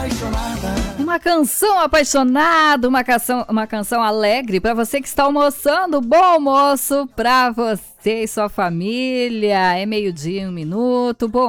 Uma canção apaixonada, uma canção alegre para você que está almoçando. Bom almoço para você e sua família. É 12:01. Bom